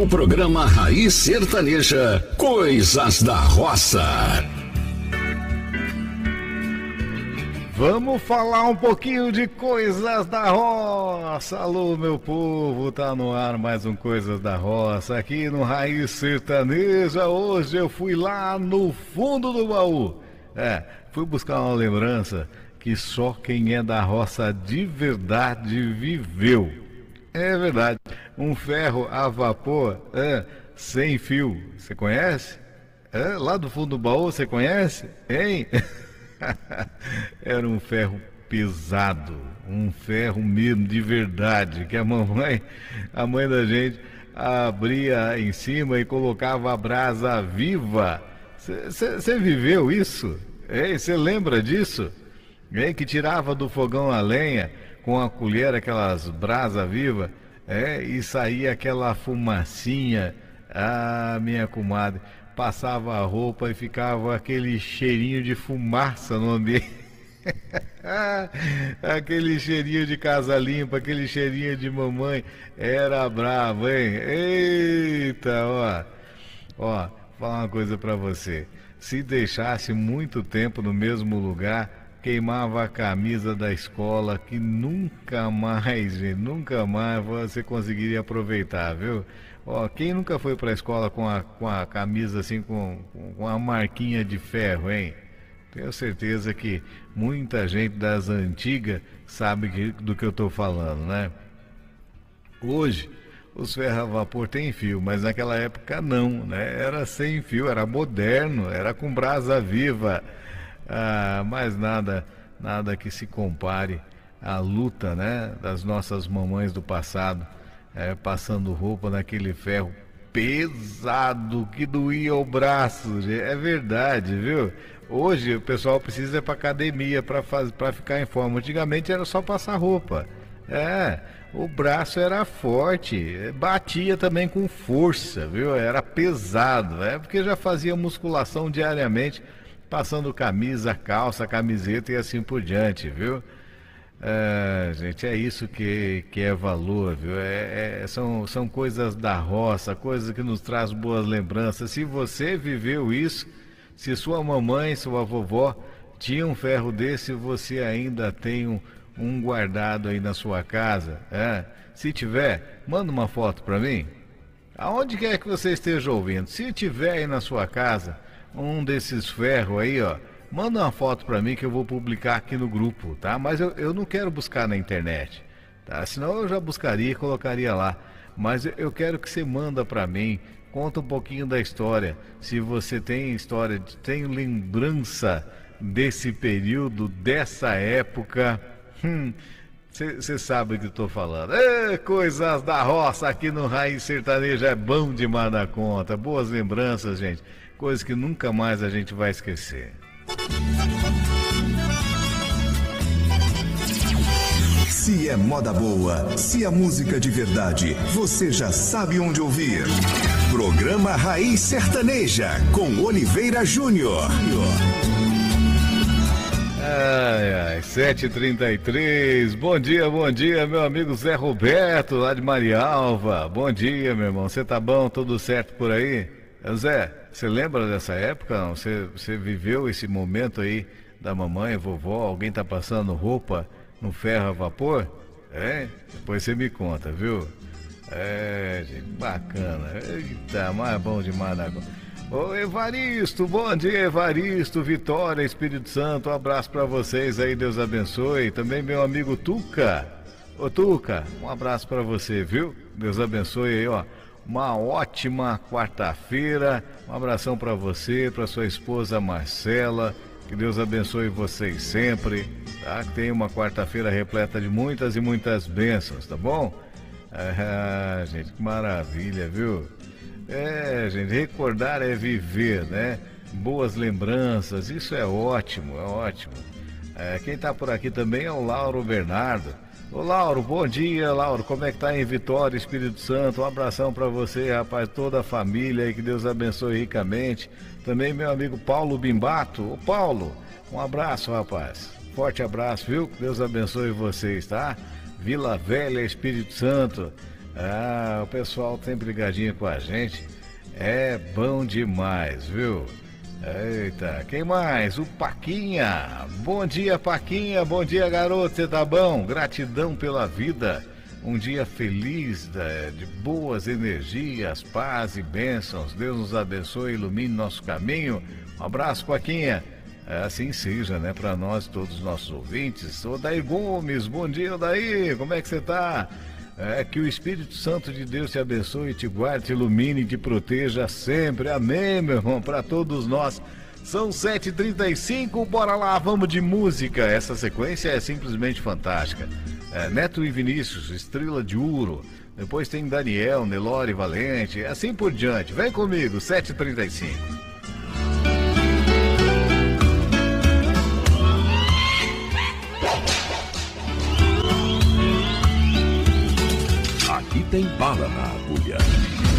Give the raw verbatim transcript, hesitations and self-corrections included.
no programa Raiz Sertaneja, Coisas da Roça. Vamos falar um pouquinho de Coisas da Roça. Alô, meu povo, tá no ar mais um Coisas da Roça aqui no Raiz Sertaneja. Hoje eu fui lá no fundo do baú. É, fui buscar uma lembrança que só quem é da roça de verdade viveu. É verdade, um ferro a vapor, é, sem fio. Você conhece? É, lá do fundo do baú, você conhece? Hein? Era um ferro pesado, um ferro mesmo de verdade, que a mamãe, a mãe da gente, abria em cima e colocava a brasa viva. Você viveu isso? Você lembra disso? É, que tirava do fogão a lenha com a colher, aquelas brasa viva, é, e saía aquela fumacinha. Ah, minha comadre, passava a roupa e ficava aquele cheirinho de fumaça no ambiente. Aquele cheirinho de casa limpa, aquele cheirinho de mamãe. Era bravo, hein? Eita, ó. Ó, vou falar uma coisa pra você. Se deixasse muito tempo no mesmo lugar, queimava a camisa da escola, que nunca mais, gente, nunca mais você conseguiria aproveitar, viu? Ó, quem nunca foi para a escola com a, com a camisa assim, com, com a marquinha de ferro, hein? Tenho certeza que muita gente das antigas sabe que, do que eu estou falando, né? Hoje, os ferros a vapor têm fio, mas naquela época não, né? Era sem fio, era moderno, era com brasa viva. Ah, mas nada, nada que se compare à luta, né, das nossas mamães do passado, é, passando roupa naquele ferro pesado que doía o braço. É verdade, viu? Hoje o pessoal precisa ir para academia para para ficar em forma. Antigamente era só passar roupa. É, o braço era forte, batia também com força, viu? Era pesado, é porque já fazia musculação diariamente, passando camisa, calça, camiseta e assim por diante, viu? É, gente, é isso que, que é valor, viu? É, é, são, são coisas da roça, coisas que nos traz boas lembranças. Se você viveu isso, se sua mamãe, sua vovó tinha um ferro desse, você ainda tem um, um guardado aí na sua casa, é? Se tiver, manda uma foto para mim. Aonde quer que você esteja ouvindo, se tiver aí na sua casa um desses ferros aí, ó, manda uma foto pra mim que eu vou publicar aqui no grupo, tá? Mas eu, eu não quero buscar na internet, tá? Senão eu já buscaria e colocaria lá. Mas eu, eu quero que você manda pra mim, conta um pouquinho da história. Se você tem história, tem lembrança desse período, dessa época, você hum, sabe o que eu tô falando. É, Coisas da Roça aqui no Raiz Sertaneja é bom demais da conta. Boas lembranças, gente. Coisas que nunca mais a gente vai esquecer. Se é moda boa, se é música de verdade, você já sabe onde ouvir. Programa Raiz Sertaneja, com Oliveira Júnior. Ai, ai, sete e trinta e três. Bom dia, bom dia, meu amigo Zé Roberto, lá de Marialva. Bom dia, meu irmão. Você tá bom? Tudo certo por aí? Zé, você lembra dessa época? Não? Você, você viveu esse momento aí da mamãe, vovó, alguém tá passando roupa no ferro a vapor? É? Depois você me conta, viu? É, gente, bacana. Eita, mas é bom demais agora. Ô Evaristo, bom dia Evaristo, Vitória, Espírito Santo, um abraço pra vocês aí, Deus abençoe. Também meu amigo Tuca. Ô Tuca, um abraço pra você, viu? Deus abençoe aí, ó. Uma ótima quarta-feira, um abração para você, para sua esposa Marcela, que Deus abençoe vocês sempre, tá? Que tenha uma quarta-feira repleta de muitas e muitas bênçãos, tá bom? Ah, gente, que maravilha, viu? É, gente, recordar é viver, né? Boas lembranças, isso é ótimo, é ótimo. É, quem tá por aqui também é o Lauro Bernardo. Ô Lauro, bom dia, Lauro, como é que tá em Vitória, Espírito Santo? Um abração para você, rapaz, toda a família aí, que Deus abençoe ricamente. Também meu amigo Paulo Bimbato. Ô Paulo, um abraço, rapaz, forte abraço, viu? Que Deus abençoe vocês, tá? Vila Velha, Espírito Santo. Ah, o pessoal sempre ligadinho com a gente. É bom demais, viu? Eita, quem mais? O Paquinha. Bom dia, Paquinha. Bom dia, garoto. Você tá bom? Gratidão pela vida. Um dia feliz, de boas energias, paz e bênçãos. Deus nos abençoe e ilumine nosso caminho. Um abraço, Paquinha. Assim seja, né? Para nós, todos os nossos ouvintes. Odair Gomes. Bom dia, Odair. Como é que você tá? É, que o Espírito Santo de Deus te abençoe, te guarde, te ilumine e te proteja sempre. Amém, meu irmão, para todos nós. São sete e trinta e cinco, bora lá, vamos de música. Essa sequência é simplesmente fantástica. É, Neto e Vinícius, Estrela de Ouro. Depois tem Daniel, Nelore Valente, assim por diante. Vem comigo, sete e trinta e cinco. Aqui tem bala na agulha.